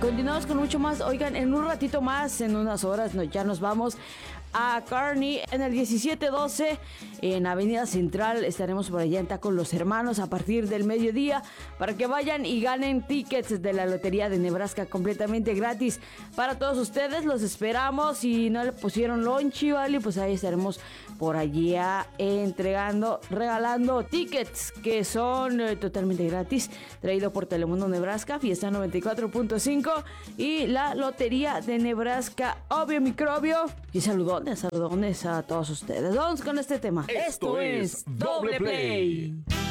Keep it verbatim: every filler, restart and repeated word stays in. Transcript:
continuamos con mucho más. Oigan, en un ratito más, en unas horas, no, ya nos vamos a Kearney en el diecisiete doce en Avenida Central. Estaremos por allá en Tacos Los Hermanos a partir del mediodía para que vayan y ganen tickets de la Lotería de Nebraska completamente gratis para todos ustedes. Los esperamos. Si no le pusieron lonchi, vale, pues ahí estaremos por allá entregando, regalando tickets que son eh, totalmente gratis, traído por Telemundo Nebraska, Fiesta noventa y cuatro punto cinco y la Lotería de Nebraska, obvio microbio. Y saludones, saludones a todos ustedes. Vamos con este tema. Esto, Esto es Doble Play. Play.